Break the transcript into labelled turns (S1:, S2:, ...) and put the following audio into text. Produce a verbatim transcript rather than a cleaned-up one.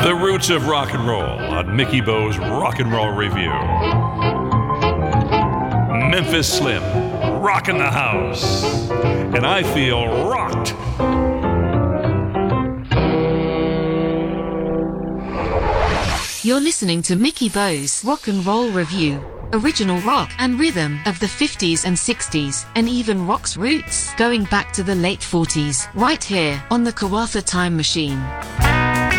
S1: The Roots of Rock and Roll on Mickey Bo's Rock and Roll Review. Memphis Slim, rockin' the house. And I feel rocked.
S2: You're listening to Mickey Bo's Rock and Roll Review. Original rock and rhythm of the fifties and sixties, and even rock's roots going back to the late forties, right here on the Kawatha Time Machine.